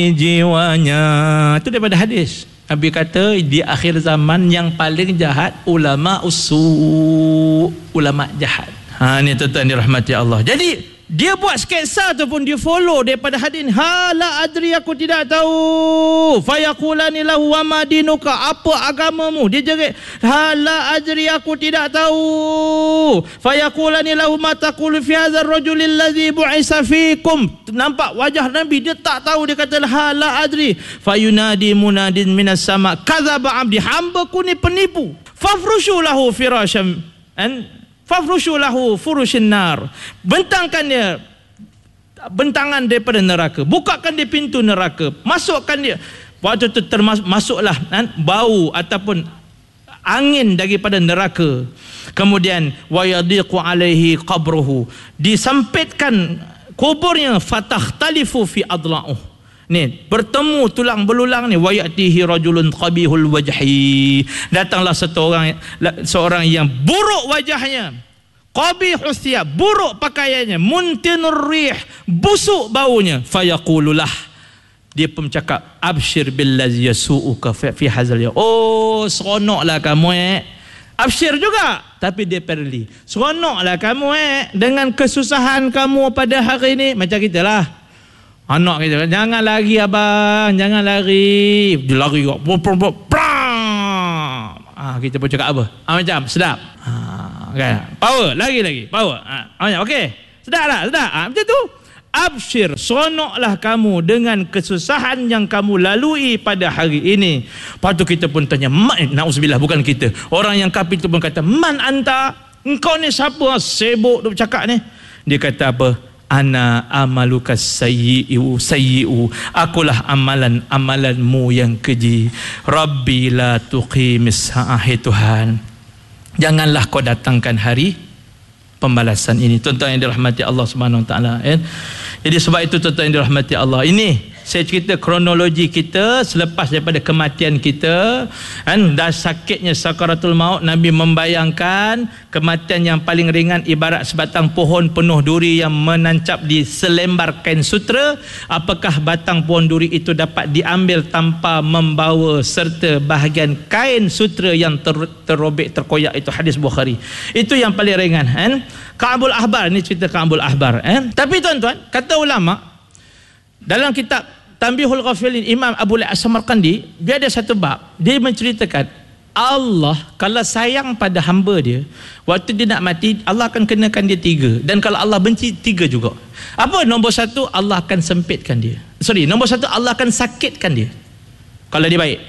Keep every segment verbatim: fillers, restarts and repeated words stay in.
jiwanya. Itu daripada hadis. Nabi kata di akhir zaman yang paling jahat ulama usu, ulama jahat. Ha, ni tuan-tuan dirahmati Allah. Jadi dia buat sketsa ataupun dia follow daripada hadis. Hala adri, aku tidak tahu. Fayaqulani lahu wa madinuka, apa agamamu? Dia jerit, hala adri, aku tidak tahu. Fayaqulani lahu ma taqulu fi hadzal rajulil ladzi bu'isa fikum. Nampak wajah Nabi, dia tak tahu. Dia kata hala adri. Fayunadi munadin minas sama, kadzaba abdi, hamba-ku ni penipu. Fafrushu lahu firasham an fafrushu lahu furushin nar, bentangkan dia bentangan daripada neraka, bukakan dia pintu neraka, masukkan dia. Waktu itu termasuk masuklah kan, bau ataupun angin daripada neraka. Kemudian wa yadiqu alaihi qabruhu, disempitkan kuburnya, fatahtalifu fi adla'uh. Ni bertemu tulang belulang ni, wa yatihi rajulun qabihul wajhi, datanglah seorang seorang yang buruk wajahnya, qabihus thiyab, buruk pakaiannya, muntinur rih, busuk baunya. Fayaqululah, dia pun cakap, absyir billazi yasu'uka fi hadzal yaum. Oh, seronoklah kamu eh. Absyir juga, tapi dia perli. Seronoklah kamu eh dengan kesusahan kamu pada hari ini. Macam kita lah, anak kita, jangan lari abang, jangan lari. Dia lari kok. Ah, kita pun cakap apa? Ah, macam sedap. Ah, kan? Power, lagi lagi, power. Ah, okey. Sedap tak? Sedap. Ah, macam tu. Absyir, seronoklah kamu dengan kesusahan yang kamu lalui pada hari ini. Lepas tu kita pun tanya, na'udzubillah, bukan kita. Orang yang kafir tu pun kata, man anta? Engkau ni siapa? Sibuk tu bercakap ni. Dia kata apa? Ana amaluka sayyi'u sayyi'u, akulah amalan-amalanmu yang keji. Rabbi la tuqimis sa'ahi, Tuhan, janganlah kau datangkan hari pembalasan ini. Tuan-tuan yang dirahmati Allah Subhanahu Wa Taala, eh? Jadi sebab itu tuan-tuan yang dirahmati Allah, ini saya cerita kronologi kita selepas daripada kematian kita, kan, dah sakitnya sakaratul maut. Nabi membayangkan kematian yang paling ringan ibarat sebatang pohon penuh duri yang menancap di selembar kain sutra. Apakah batang pohon duri itu dapat diambil tanpa membawa serta bahagian kain sutra yang ter, terrobek, terkoyak? Itu hadis Bukhari. Itu yang paling ringan, kan? Ka'bul Ahbar, ni cerita Ka'bul Ahbar, eh? Tapi tuan-tuan, kata ulama dalam kitab Tanbihul Ghafilin, Imam Abu Al-Samarqandi, dia ada satu bab, dia menceritakan Allah kalau sayang pada hamba dia, waktu dia nak mati, Allah akan kenakan dia tiga. Dan kalau Allah benci, tiga juga. Apa? Nombor satu, Allah akan sempitkan dia. Sorry, nombor satu, Allah akan sakitkan dia kalau dia baik.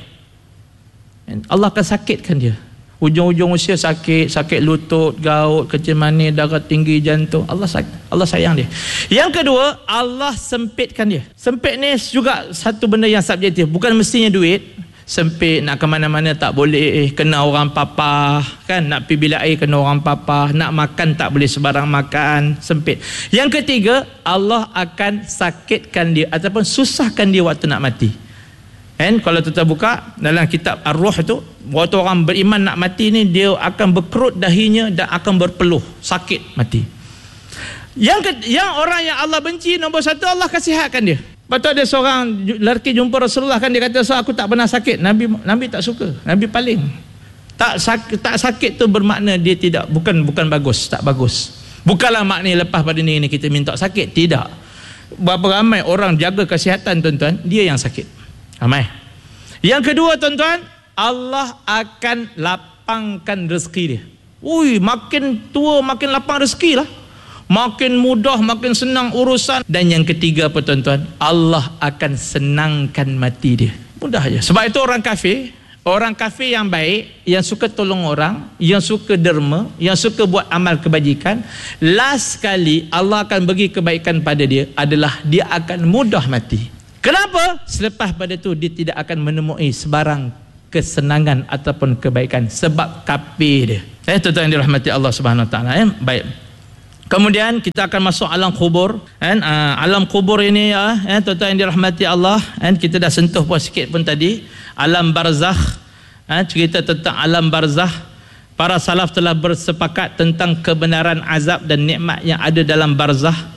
Allah akan sakitkan dia, ujung-ujung usia sakit, sakit lutut, gaut, kecil manis, darah tinggi, jantung. Allah sakit, Allah sayang dia. Yang kedua, Allah sempitkan dia. Sempit ni juga satu benda yang subjektif, bukan mestinya duit. Sempit, nak ke mana-mana tak boleh, kena orang papa, kan, nak pergi bilik air kena orang papa, nak makan tak boleh sebarang makan, sempit. Yang ketiga, Allah akan sakitkan dia ataupun susahkan dia waktu nak mati. And kalau kita buka dalam kitab Ar-Ruh tu, waktu orang beriman nak mati ni, dia akan berkerut dahinya dan akan berpeluh, sakit mati. Yang ke, yang orang yang Allah benci, nombor satu, Allah kasihatkan dia. Lepas tu ada seorang lelaki jumpa Rasulullah, kan, dia kata, so aku tak pernah sakit. Nabi Nabi tak suka, Nabi paling tak sakit. Tak sakit tu bermakna dia tidak, bukan bukan bagus, tak bagus. Bukanlah maknanya lepas pada ni, ni kita minta sakit, tidak. Berapa ramai orang jaga kesihatan tuan-tuan, dia yang sakit. Ramai. Yang kedua tuan-tuan, Allah akan lapangkan rezeki dia. Ui, makin tua makin lapang rezeki lah, makin mudah, makin senang urusan. Dan yang ketiga apa tuan-tuan? Allah akan senangkan mati dia. Mudah aja. Sebab itu orang kafir, orang kafir yang baik, yang suka tolong orang, yang suka derma, yang suka buat amal kebajikan, last sekali Allah akan bagi kebaikan pada dia adalah dia akan mudah mati. Kenapa? Selepas pada itu dia tidak akan menemui sebarang kesenangan ataupun kebaikan sebab kafir dia. Eh, tuan-tuan yang dirahmati Allah Subhanahu Wa Taala, eh? Baik. Kemudian kita akan masuk alam kubur, kan? Uh, alam kubur ini ya, eh, tuan-tuan yang dirahmati Allah, kan? Kita dah sentuh pun sikit pun tadi. Alam barzakh, eh, cerita tentang alam barzakh. Para salaf telah bersepakat tentang kebenaran azab dan nikmat yang ada dalam barzakh.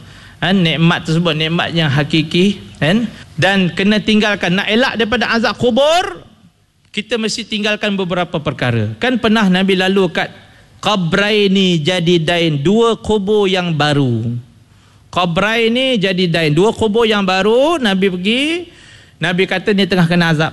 kan, nikmat tersebut nikmat yang hakiki, kan, dan kena tinggalkan. Nak elak daripada azab kubur, kita mesti tinggalkan beberapa perkara. Kan pernah Nabi lalu kat qabraini jadidain, dua kubur yang baru. Qabraini jadidain, dua kubur yang baru. Nabi pergi, Nabi kata ni tengah kena azab.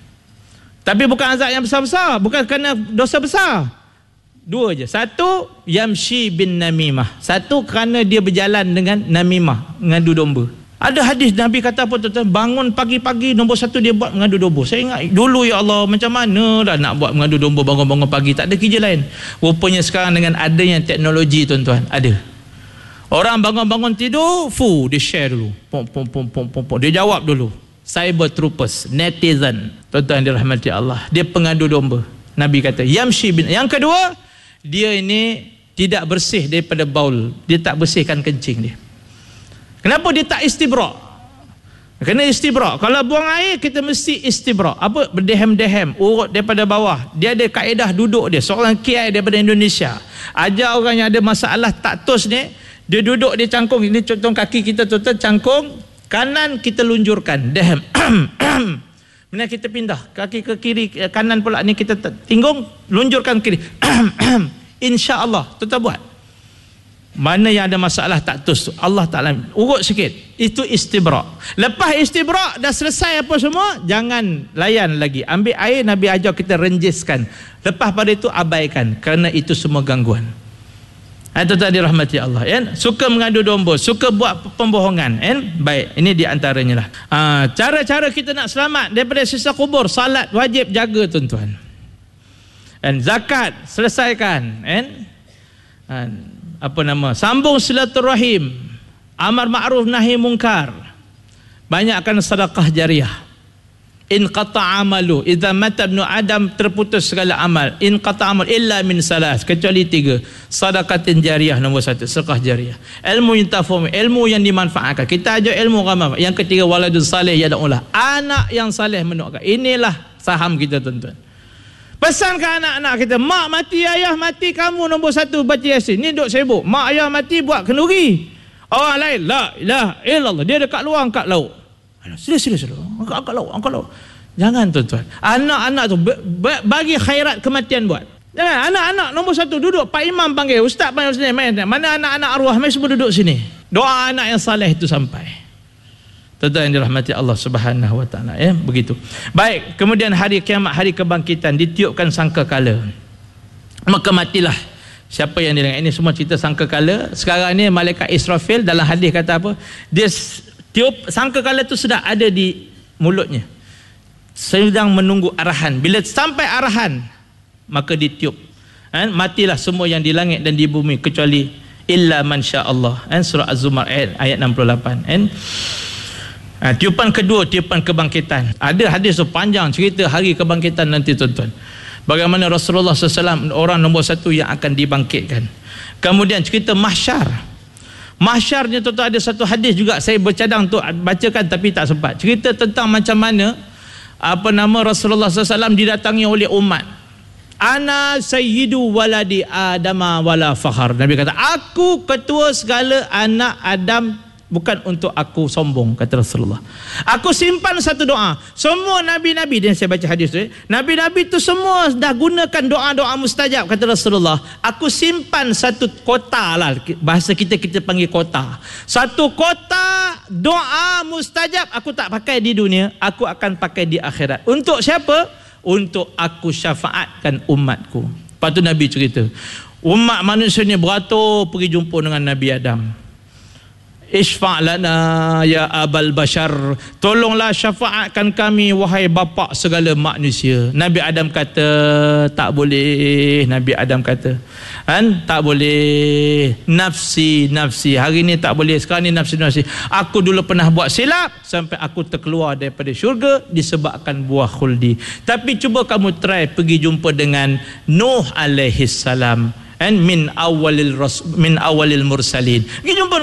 Tapi bukan azab yang besar-besar, bukan kerana dosa besar. Dua je. Satu, yamshi bin namimah. Satu, kerana dia berjalan dengan namimah, mengadu domba. Ada hadis Nabi kata apa tuan-tuan? Bangun pagi-pagi, nombor satu dia buat mengadu domba. Saya ingat dulu, ya Allah, macam mana dah nak buat mengadu domba bangun-bangun pagi, tak ada kerja lain. Rupanya sekarang dengan adanya teknologi tuan-tuan, ada. Orang bangun-bangun tidur, fu, dia share dulu. Pom, pom, pom, pom, pom, pom. Dia jawab dulu. Cyber troopers, netizen, tuan-tuan dirahmati Allah. Dia pengadu domba. Nabi kata, yamshi bin. Yang kedua, dia ini tidak bersih daripada baul. Dia tak bersihkan kencing dia. Kenapa dia tak istibra'? Kena istibra'. Kalau buang air, kita mesti istibra'. Apa? Berdehem-dehem, urut daripada bawah. Dia ada kaedah duduk dia. Seorang kiai daripada Indonesia ajar orang yang ada masalah taktus ni, dia duduk, dia cangkung. Ini contoh kaki kita tuan-tuan, cangkung kanan, kita lunjurkan, dehem. Kemudian kita pindah kaki ke kiri, kanan pula ni kita tinggung, lunjurkan kiri. InsyaAllah tuan-tuan buat. Mana yang ada masalah taktus tu, Allah Ta'ala urut sikit, itu istibra'. Lepas istibra' dah selesai apa semua, jangan layan lagi, ambil air, Nabi ajar kita renjiskan. Lepas pada itu abaikan, kerana itu semua gangguan. Itu tadi rahmati Allah, kan? Suka mengadu domba, suka buat pembohongan, kan? Baik, ini di antaranya lah. Ha, cara-cara kita nak selamat daripada siksa kubur, salat wajib jaga tuan-tuan. Dan zakat selesaikan, kan? Ha, apa nama? Sambung silaturahim, amar ma'ruf nahi mungkar, banyakkan sedekah jariah. In qata'a amalu, idza mata ibnu adam, terputus segala amal. In qata'a amal illa min salas, kecuali tiga. Sedekatin jariah nombor satu, sedekah jariah. Ilmu yuntafa'u, ilmu yang dimanfaatkan. Kita ajar ilmu ramai. Yang ketiga, waladun salih yad'ulah, anak yang saleh mendoakan. Inilah saham kita tuan-tuan. Pesankan anak-anak kita, mak mati, ayah mati, kamu nombor satu baca Yasin. Ni duk sibuk. Mak ayah mati buat kenduri. Orang lain, la ilaha illallah, dia dekat luar angkat lauk. Serius-serius dulu. Angkat, angkat lauk, angkat lauk. Jangan tuan-tuan. Anak-anak tu bagi khairat kematian buat. Jangan. Anak-anak nombor satu duduk. Pak Imam panggil, ustaz panggil sini. Mana anak-anak arwah? Mereka semua duduk sini. Doa anak yang saleh itu sampai. Tuan-tuan yang dirahmati Allah Subhanahu Wa Taala, ya, begitu. Baik, kemudian hari kiamat, hari kebangkitan, ditiupkan sangkakala. Maka matilah siapa yang didengar. Ini semua cerita sangkakala. Sekarang ni malaikat Israfil dalam hadis kata apa? Dia tiup sangkakala itu sudah ada di mulutnya, sedang menunggu arahan. Bila sampai arahan, maka ditiup, kan? Matilah semua yang di langit dan di bumi kecuali illa man sya Allah, kan? Surah Az-Zumar ayat, ayat enam puluh lapan, kan? Ha, tiupan kedua, tiupan kebangkitan. Ada hadis tu panjang cerita hari kebangkitan nanti tuan-tuan. Bagaimana Rasulullah sallallahu alaihi wasallam orang nombor satu yang akan dibangkitkan. Kemudian cerita mahsyar. Mahsyarnya tuan-tuan ada satu hadis juga, saya bercadang untuk bacakan tapi tak sempat. Cerita tentang macam mana apa nama Rasulullah sallallahu alaihi wasallam didatangi oleh umat. Ana sayyidu waladi adama wala fakhar. Nabi kata, aku ketua segala anak Adam, bukan untuk aku sombong, kata Rasulullah. Aku simpan satu doa. Semua nabi-nabi, dan saya baca hadis tu, eh, nabi-nabi tu semua dah gunakan doa-doa mustajab, kata Rasulullah. Aku simpan satu kota lah, bahasa kita kita panggil kota. Satu kota doa mustajab aku tak pakai di dunia, aku akan pakai di akhirat. Untuk siapa? Untuk aku syafaatkan umatku. Lepas tu Nabi cerita, umat manusia ni beratur pergi jumpa dengan Nabi Adam. Isfa' lana ya abal bashar, tolonglah syafaatkan kami wahai bapa segala manusia. Nabi Adam kata tak boleh. Nabi Adam kata, kan, tak boleh. Nafsi nafsi, hari ni tak boleh, sekarang ni nafsi nafsi. Aku dulu pernah buat silap sampai aku terkeluar daripada syurga disebabkan buah khuldi. Tapi cuba kamu try pergi jumpa dengan Nuh alaihi salam, and min awalil ras min awalil mursalin. Pergi jumpa